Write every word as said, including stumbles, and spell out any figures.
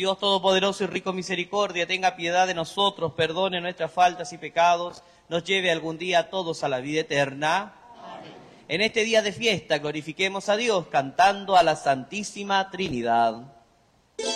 Dios Todopoderoso y rico en misericordia, tenga piedad de nosotros, perdone nuestras faltas y pecados, nos lleve algún día a todos a la vida eterna. Amén. En este día de fiesta glorifiquemos a Dios cantando a la Santísima Trinidad.